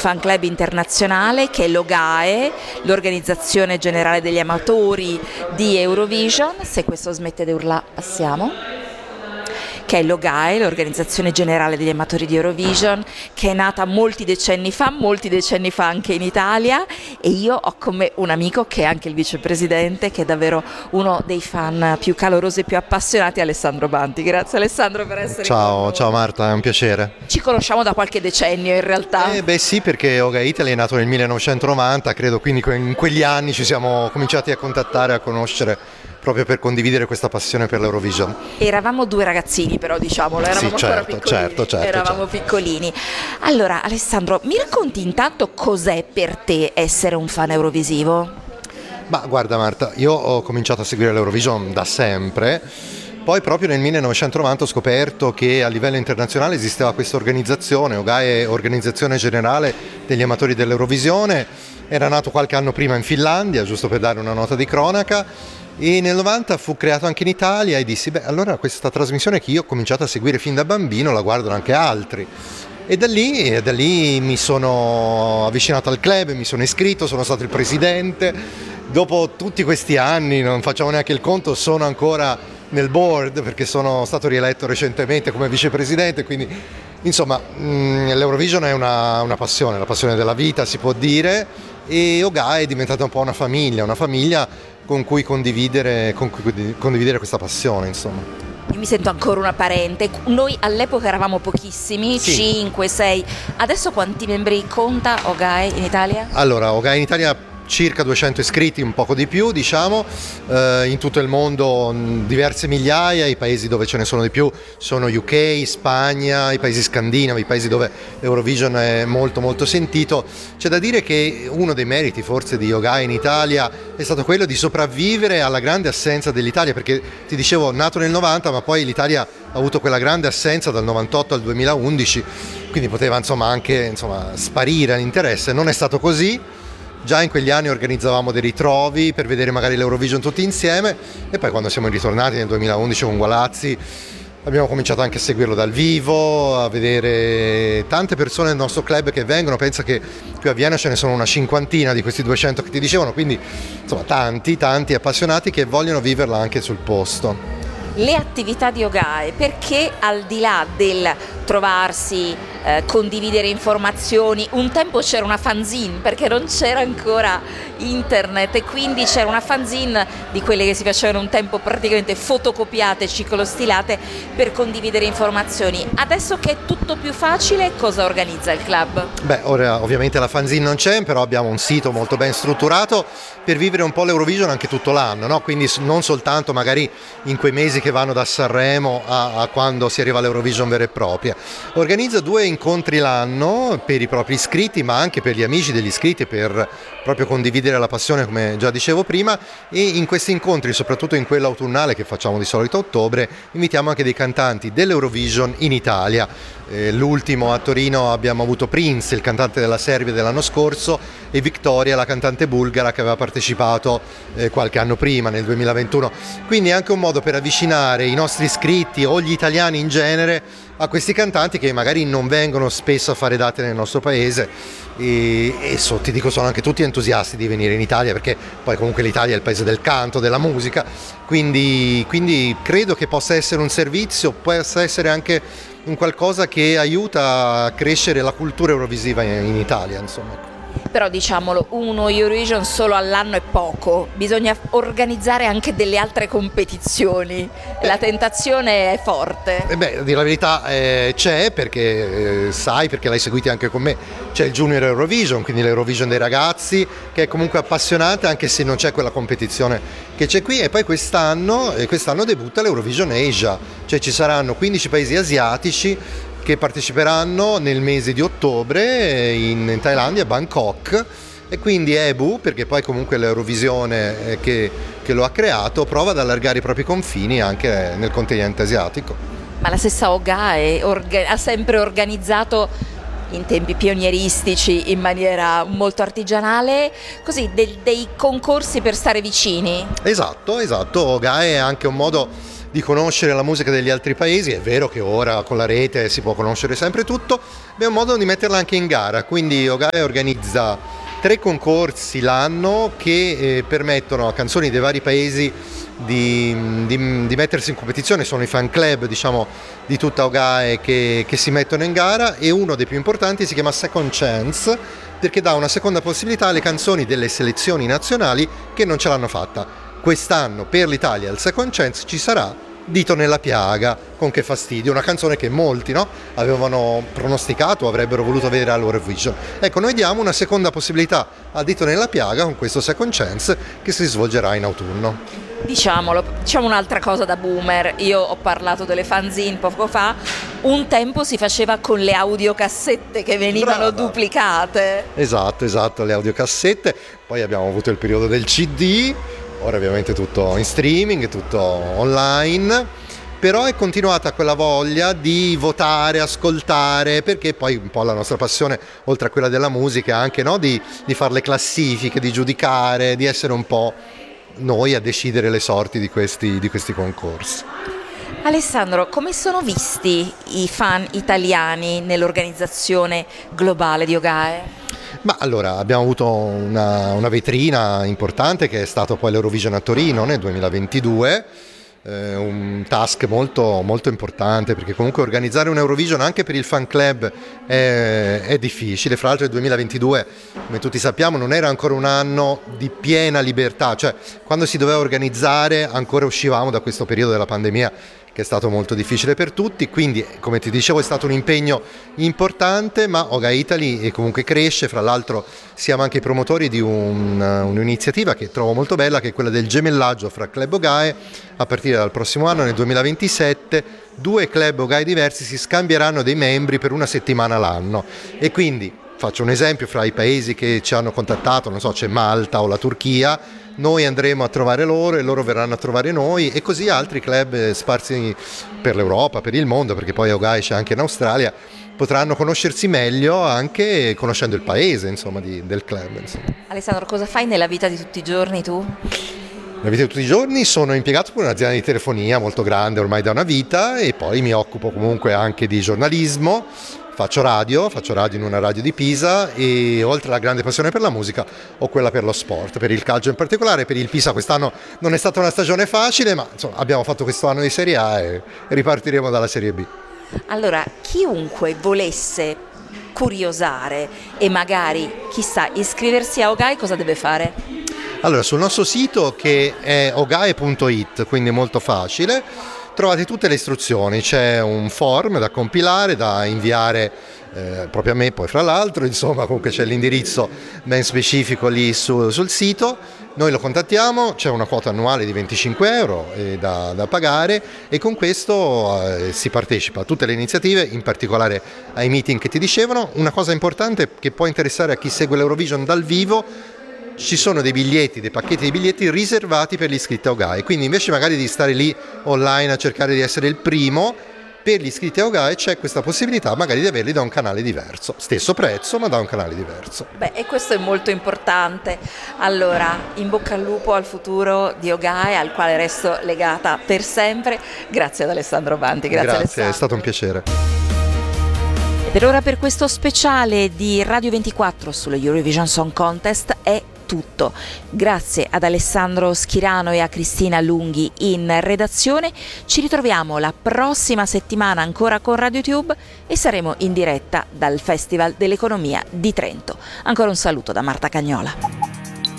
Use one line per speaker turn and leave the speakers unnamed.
fan club internazionale che è l'OGAE, l'Organizzazione Generale degli Amatori di Eurovision. Se questo smette di urlare passiamo. Che è l'OGAE, l'Organizzazione Generale degli Amatori di Eurovision, che è nata molti decenni fa anche in Italia, e io ho con me un amico che è anche il vicepresidente, che è davvero uno dei fan più calorosi e più appassionati, Alessandro Banti. Grazie Alessandro per essere con noi.
Ciao Marta, è un piacere.
Ci conosciamo da qualche decennio in realtà.
Sì, perché OGAE Italy è nato nel 1990, credo, quindi in quegli anni ci siamo cominciati a contattare, a conoscere, proprio per condividere questa passione per l'Eurovision.
Eravamo due ragazzini però, diciamolo, eravamo ancora piccolini.
Certo.
Eravamo piccolini. Allora Alessandro, mi racconti intanto cos'è per te essere un fan eurovisivo?
Ma guarda Marta, io ho cominciato a seguire l'Eurovision da sempre, poi proprio nel 1990 ho scoperto che a livello internazionale esisteva questa organizzazione, OGAE, Organizzazione Generale degli Amatori dell'Eurovisione. Era nato qualche anno prima in Finlandia, giusto per dare una nota di cronaca, e nel 90 fu creato anche in Italia, e dissi, allora questa trasmissione che io ho cominciato a seguire fin da bambino la guardano anche altri. E da lì mi sono avvicinato al club, mi sono iscritto, sono stato il presidente. Dopo tutti questi anni, non facciamo neanche il conto, sono ancora nel board perché sono stato rieletto recentemente come vicepresidente, quindi insomma l'Eurovision è una passione, la passione della vita si può dire, e OGAE è diventata un po' una famiglia con cui condividere questa passione, insomma.
Io mi sento ancora una parente. Noi all'epoca eravamo pochissimi,
sì.
5, 6. Adesso quanti membri conta OGAE in Italia?
Allora, OGAE in Italia circa 200 iscritti, un poco di più diciamo, in tutto il mondo diverse migliaia, i paesi dove ce ne sono di più sono UK, Spagna, i paesi scandinavi, i paesi dove Eurovision è molto molto sentito. C'è da dire che uno dei meriti forse di OGAE in Italia è stato quello di sopravvivere alla grande assenza dell'Italia, perché ti dicevo nato nel 90 ma poi l'Italia ha avuto quella grande assenza dal 98 al 2011, quindi poteva anche sparire l'interesse. Non è stato così. Già in quegli anni organizzavamo dei ritrovi per vedere magari l'Eurovision tutti insieme, e poi quando siamo ritornati nel 2011 con Gualazzi abbiamo cominciato anche a seguirlo dal vivo, a vedere tante persone del nostro club che vengono. Pensa che qui a Vienna ce ne sono una cinquantina di questi 200 che ti dicevano, quindi insomma tanti appassionati che vogliono viverla anche sul posto.
Le attività di OGAE, perché al di là del trovarsi, condividere informazioni, un tempo c'era una fanzine perché non c'era ancora internet, e quindi c'era una fanzine di quelle che si facevano un tempo praticamente fotocopiate, ciclostilate, per condividere informazioni. Adesso che è tutto più facile, cosa organizza il club?
Ora ovviamente la fanzine non c'è, però abbiamo un sito molto ben strutturato per vivere un po' l'Eurovision anche tutto l'anno, no? Quindi non soltanto magari in quei mesi che vanno da Sanremo a quando si arriva all'Eurovision vera e propria. Organizza 2 incontri l'anno per i propri iscritti, ma anche per gli amici degli iscritti, per proprio condividere la passione, come già dicevo prima. E in questi incontri, soprattutto in quello autunnale che facciamo di solito a ottobre, invitiamo anche dei cantanti dell'Eurovision in Italia. L'ultimo a Torino abbiamo avuto Prince, il cantante della Serbia dell'anno scorso, e Victoria, la cantante bulgara che aveva partecipato qualche anno prima, nel 2021. Quindi è anche un modo per avvicinare i nostri iscritti o gli italiani in genere a questi cantanti che magari non vengono spesso a fare date nel nostro paese, e ti dico, sono anche tutti entusiasti di venire in Italia, perché poi comunque l'Italia è il paese del canto, della musica, quindi credo che possa essere un servizio, possa essere anche un qualcosa che aiuta a crescere la cultura eurovisiva in Italia, insomma.
Però diciamolo, uno Eurovision solo all'anno è poco, bisogna organizzare anche delle altre competizioni, la tentazione è forte.
A dire la verità c'è, perché sai, perché l'hai seguito anche con me, c'è il Junior Eurovision, quindi l'Eurovision dei ragazzi, che è comunque appassionante anche se non c'è quella competizione che c'è qui. E poi quest'anno debutta l'Eurovision Asia, cioè ci saranno 15 paesi asiatici che parteciperanno nel mese di ottobre in Thailandia, a Bangkok, e quindi EBU, perché poi comunque l'Eurovisione che lo ha creato, prova ad allargare i propri confini anche nel continente asiatico.
Ma la stessa OGAE ha sempre organizzato in tempi pionieristici, in maniera molto artigianale, così dei concorsi per stare vicini.
Esatto, OGAE è anche un modo di conoscere la musica degli altri paesi. È vero che ora con la rete si può conoscere sempre tutto, ma è un modo di metterla anche in gara, quindi Ogae organizza 3 concorsi l'anno che permettono a canzoni dei vari paesi di mettersi in competizione. Sono i fan club, diciamo, di tutta Ogae che si mettono in gara, e uno dei più importanti si chiama Second Chance, perché dà una seconda possibilità alle canzoni delle selezioni nazionali che non ce l'hanno fatta. Quest'anno per l'Italia al Second Chance ci sarà Dito nella piaga, con Che fastidio, una canzone che molti, no, avevano pronosticato o avrebbero voluto vedere all'Eurovision. Ecco, noi diamo una seconda possibilità a Dito nella piaga con questo Second Chance che si svolgerà in autunno.
Diciamo un'altra cosa da boomer. Io ho parlato delle fanzine poco fa. Un tempo si faceva con le audiocassette che venivano duplicate.
Esatto, le audiocassette. Poi abbiamo avuto il periodo del CD. Ora ovviamente tutto in streaming, tutto online, però è continuata quella voglia di votare, ascoltare, perché poi un po' la nostra passione, oltre a quella della musica, è anche, no, di fare le classifiche, di giudicare, di essere un po' noi a decidere le sorti di questi concorsi.
Alessandro, come sono visti i fan italiani nell'organizzazione globale di Ogae?
Ma allora, abbiamo avuto una vetrina importante che è stato poi l'Eurovision a Torino nel 2022, un task molto, molto importante, perché comunque organizzare un Eurovision anche per il fan club è difficile. Fra l'altro il 2022, come tutti sappiamo, non era ancora un anno di piena libertà, cioè quando si doveva organizzare ancora uscivamo da questo periodo della pandemia che è stato molto difficile per tutti, quindi come ti dicevo è stato un impegno importante, ma Ogae Italy comunque cresce. Fra l'altro siamo anche i promotori di un'iniziativa che trovo molto bella, che è quella del gemellaggio fra club Ogae. A partire dal prossimo anno, nel 2027, 2 club Ogae diversi si scambieranno dei membri per una settimana l'anno, e quindi faccio un esempio: fra i paesi che ci hanno contattato, non so, c'è Malta o la Turchia, noi andremo a trovare loro e loro verranno a trovare noi, e così altri club sparsi per l'Europa, per il mondo, perché poi Ogae c'è anche in Australia, potranno conoscersi meglio anche conoscendo il paese, insomma, del club. Insomma.
Alessandro, cosa fai nella vita di tutti i giorni tu?
Nella vita di tutti i giorni sono impiegato per un'azienda di telefonia molto grande ormai da una vita, e poi mi occupo comunque anche di giornalismo. Faccio radio in una radio di Pisa, e oltre alla grande passione per la musica ho quella per lo sport, per il calcio in particolare. Per il Pisa quest'anno non è stata una stagione facile, ma insomma, abbiamo fatto questo anno di Serie A e ripartiremo dalla Serie B.
Allora, chiunque volesse curiosare e magari, chissà, iscriversi a Ogae, cosa deve fare?
Allora, sul nostro sito, che è ogae.it, quindi è molto facile, trovate tutte le istruzioni. C'è un form da compilare, da inviare proprio a me, poi fra l'altro, insomma, comunque c'è l'indirizzo ben specifico lì sul sito. Noi lo contattiamo, c'è una quota annuale di 25 euro da pagare, e con questo si partecipa a tutte le iniziative, in particolare ai meeting che ti dicevano. Una cosa importante che può interessare a chi segue l'Eurovision dal vivo: ci sono dei pacchetti di biglietti riservati per gli iscritti a Ogae, quindi invece magari di stare lì online a cercare di essere il primo, per gli iscritti a Ogae c'è questa possibilità magari di averli da un canale diverso, stesso prezzo ma da un canale diverso.
Beh, e questo è molto importante. Allora, in bocca al lupo al futuro di Ogae, al quale resto legata per sempre. Grazie ad Alessandro Banti. Grazie Alessandro.
È stato un piacere.
Per ora, per questo speciale di Radio 24 sullo Eurovision Song Contest è tutto. Grazie ad Alessandro Schirano e a Cristina Lunghi in redazione. Ci ritroviamo la prossima settimana ancora con RadioTube e saremo in diretta dal Festival dell'Economia di Trento. Ancora un saluto da Marta Cagnola.